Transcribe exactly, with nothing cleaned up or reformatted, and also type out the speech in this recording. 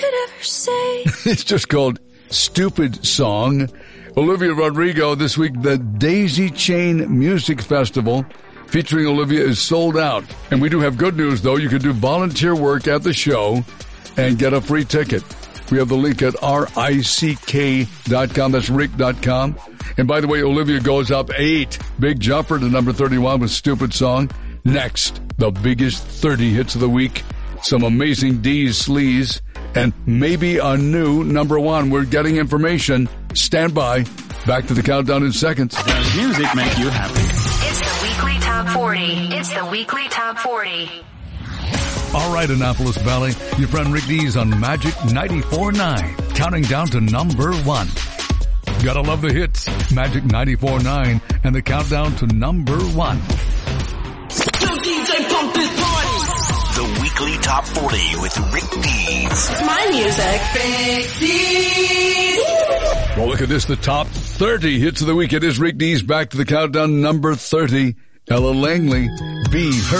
could ever say. It's just called Stupid Song. Olivia Rodrigo this week, the Daisy Chain Music Festival featuring Olivia is sold out. And we do have good news, though. You can do volunteer work at the show and get a free ticket. We have the link at R I C K dot com. That's rick dot com. And by the way, Olivia goes up eight. Big jumper to number thirty-one with Stupid Song. Next, the biggest thirty hits of the week. Some amazing D's, Sleaze, and maybe a new number one. We're getting information. Stand by. Back to the countdown in seconds. Does music make you happy? It's the weekly top forty. It's the weekly top forty. All right, Annapolis Valley, your friend Rick D's on Magic ninety-four point nine, counting down to number one. Gotta love the hits. Magic ninety-four point nine and the countdown to number one. D J pump this party. The weekly top forty with Rick D's. It's my music. Rick D's. Well, look at this, the top thirty hits of the week. It is Rick D's. Back to the countdown, number thirty. Ella Langley, Be Her.